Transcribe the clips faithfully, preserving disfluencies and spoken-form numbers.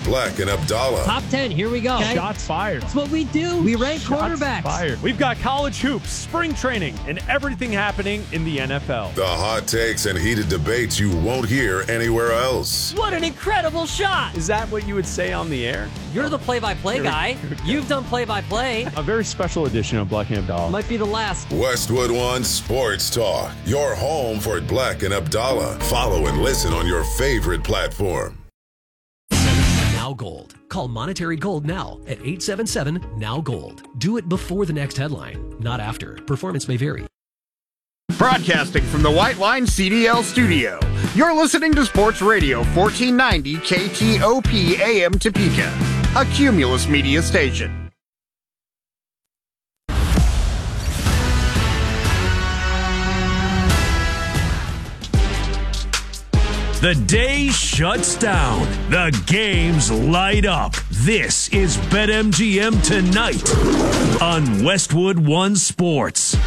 Black and Abdallah. Top ten, here we go. Okay. Shots fired. That's what we do. We rank Shots quarterbacks. Fired. We've got college hoops, spring training, and everything happening in the N F L. The hot takes and heated debates you won't hear anywhere else. What an incredible shot. Is that what you would say on the air? You're the play-by-play guy. You've done play-by-play. A very special edition of Black and Abdallah. Might be the last. Westwood One Sports Talk. Your home for Black and Abdallah. Follow and listen on your favorite platform. Now Gold. Call Monetary Gold now at eight seven seven, N O W Gold. Do it before the next headline, not after. Performance may vary. Broadcasting from the White Line C D L studio. You're listening to Sports Radio fourteen ninety K T O P A M Topeka, a Cumulus media station. The day shuts down. The games light up. This is BetMGM Tonight on Westwood One Sports.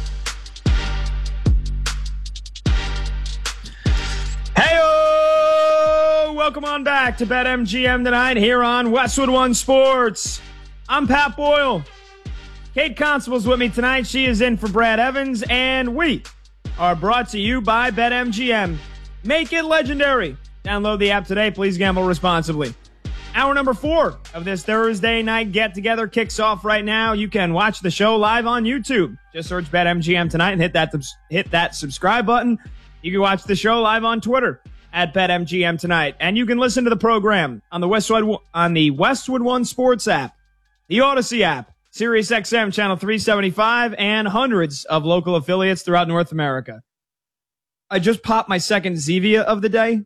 Hey-o! Welcome on back to BetMGM Tonight here on Westwood One Sports. I'm Pat Boyle. Kate Constable's with me tonight. She is in for Brad Evans, and we are brought to you by BetMGM. Make it legendary. Download the app today. Please gamble responsibly. Hour number four of this Thursday night get-together kicks off right now. You can watch the show live on YouTube. Just search BetMGM Tonight and hit that hit that subscribe button. You can watch the show live on Twitter at BetMGM Tonight. And you can listen to the program on the Westwood on the Westwood One Sports app, the Odyssey app, Sirius X M Channel three seventy-five, and hundreds of local affiliates throughout North America. I just popped my second Zevia of the day,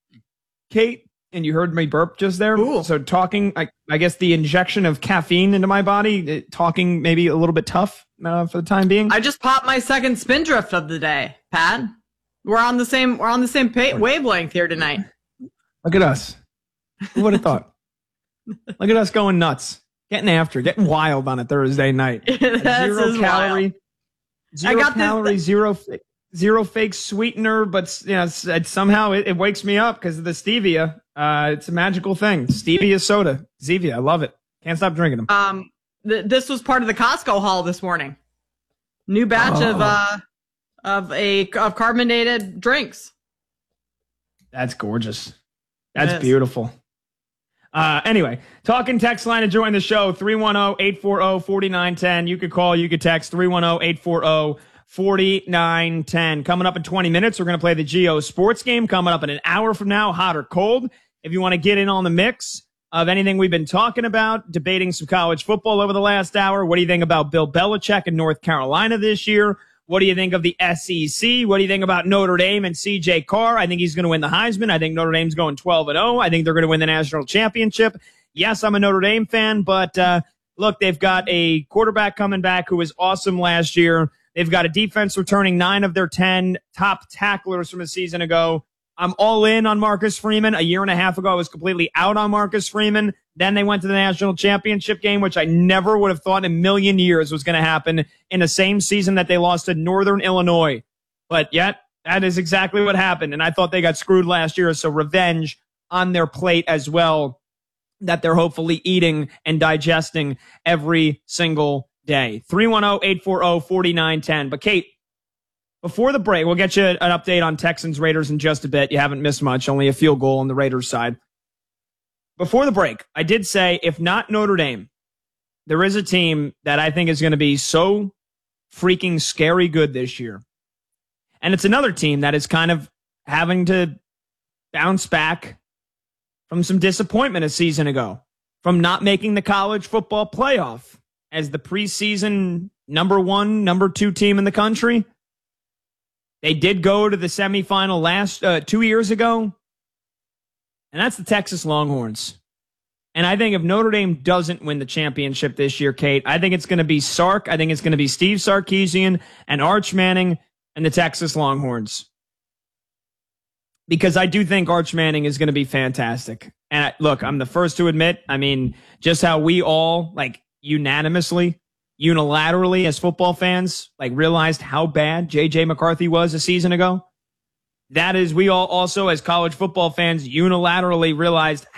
Kate, and you heard me burp just there. Cool. So talking, I, I guess the injection of caffeine into my body, it, talking maybe a little bit tough uh, for the time being. I just popped my second spindrift of the day, Pat. We're on the same we're on the same pa- wavelength here tonight. Look at us. Who would have thought? Look at us going nuts, getting after, getting wild on a Thursday night. Zero calorie, zero I got calorie, this- zero. Zero fake sweetener, but you know, it's, it, somehow it, it wakes me up because of the stevia. Uh, it's a magical thing. Stevia soda, Zevia. I love it. Can't stop drinking them. Um, th- this was part of the Costco haul this morning. New batch Oh. of uh of a of carbonated drinks. That's gorgeous. That's It is. beautiful. Uh, anyway, talking text line to join the show, three one zero, eight four zero, four nine one zero. You could call, you could text three one zero, eight four zero, forty-nine ten. Coming up in twenty minutes, we're going to play the Geo Sports game. Coming up in an hour from now, hot or cold. If you want to get in on the mix of anything we've been talking about, debating some college football over the last hour. What do you think about Bill Belichick in North Carolina this year? What do you think of the S E C? What do you think about Notre Dame and C J Carr? I think he's going to win the Heisman. I think Notre Dame's going twelve and oh. I think they're going to win the national championship. Yes, I'm a Notre Dame fan, but uh, look, they've got a quarterback coming back who was awesome last year. They've got a defense returning nine of their ten top tacklers from a season ago. I'm all in on Marcus Freeman. A year and a half ago, I was completely out on Marcus Freeman. Then they went to the national championship game, which I never would have thought in a million years was going to happen in the same season that they lost to Northern Illinois. But yet, that is exactly what happened. And I thought they got screwed last year, so revenge on their plate as well that they're hopefully eating and digesting every single day. three one zero, eight four zero, four nine one zero. But Kate, before the break, we'll get you an update on Texans Raiders in just a bit. You haven't missed much, only a field goal on the Raiders side. Before the break, I did say, if not Notre Dame, there is a team that I think is going to be so freaking scary good this year. And it's another team that is kind of having to bounce back from some disappointment a season ago, from not making the college football playoff as the preseason number one, number two team in the country. They did go to the semifinal last uh, two years ago, and that's the Texas Longhorns. And I think if Notre Dame doesn't win the championship this year, Kate, I think it's going to be Sark. I think it's going to be Steve Sarkisian and Arch Manning and the Texas Longhorns. Because I do think Arch Manning is going to be fantastic. And I, look, I'm the first to admit, I mean, just how we all, like, unanimously, unilaterally as football fans, like, realized how bad J J McCarthy was a season ago. That is, we all also, as college football fans, unilaterally realized